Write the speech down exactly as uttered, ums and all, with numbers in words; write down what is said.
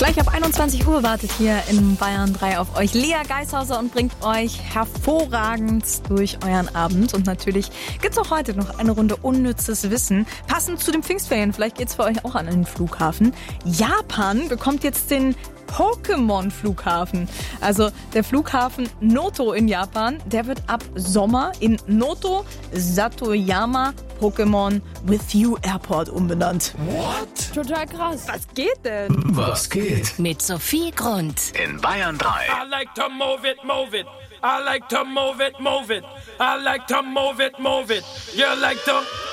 Gleich ab einundzwanzig Uhr wartet hier in Bayern drei auf euch Lea Geishauser und bringt euch hervorragend durch euren Abend. Und natürlich gibt's auch heute noch eine Runde unnützes Wissen. Passend zu den Pfingstferien, vielleicht geht's für euch auch an den Flughafen. Japan bekommt jetzt den Pokémon-Flughafen. Also der Flughafen Noto in Japan, der wird ab Sommer in Noto Satoyama Pokémon With You Airport umbenannt. What? Total krass. Was geht denn? Was geht? Mit Sophie Grund. In Bayern drei. I like to move it, move it. I like to move it, move it. I like to move it, move it. You like to...